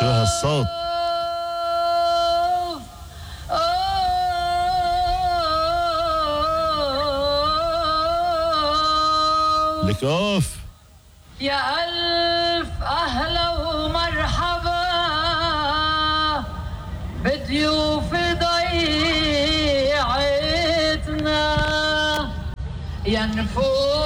شو هالصوت؟ لك اوف يا ألف أهلا ومرحبا بضيوف ضيعتنا يا نفوس